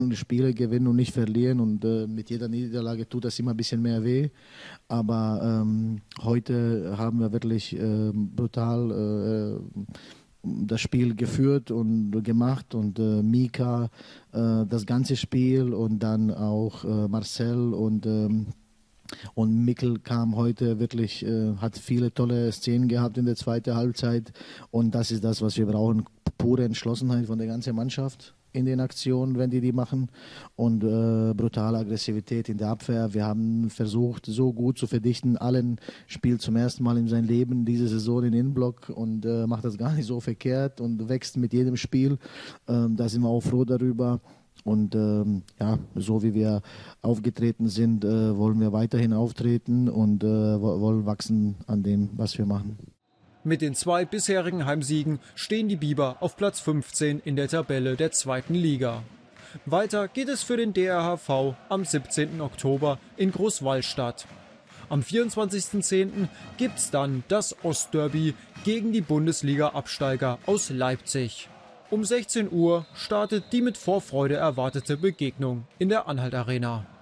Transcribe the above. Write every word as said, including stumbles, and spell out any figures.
Spiele gewinnen und nicht verlieren, und äh, mit jeder Niederlage tut das immer ein bisschen mehr weh, aber ähm, heute haben wir wirklich äh, brutal äh, das Spiel geführt und gemacht, und äh, Mika äh, das ganze Spiel, und dann auch äh, Marcel und ähm, und Mikkel kam heute wirklich, äh, hat viele tolle Szenen gehabt in der zweiten Halbzeit, und das ist das, was wir brauchen, pure Entschlossenheit von der ganzen Mannschaft in den Aktionen, wenn die die machen, und äh, brutale Aggressivität in der Abwehr. Wir haben versucht, so gut zu verdichten. Allen spielt zum ersten Mal in seinem Leben diese Saison in Innenblock und äh, macht das gar nicht so verkehrt und wächst mit jedem Spiel. Ähm, da sind wir auch froh darüber. Und ähm, ja, so wie wir aufgetreten sind, äh, wollen wir weiterhin auftreten und äh, wollen wachsen an dem, was wir machen. Mit den zwei bisherigen Heimsiegen stehen die Biber auf Platz fünfzehn in der Tabelle der zweiten Liga. Weiter geht es für den D R H V am siebzehnten Oktober in Großwallstadt. Am vierundzwanzigsten zehnten gibt's dann das Ostderby gegen die Bundesliga-Absteiger aus Leipzig. Um sechzehn Uhr startet die mit Vorfreude erwartete Begegnung in der Anhalt Arena.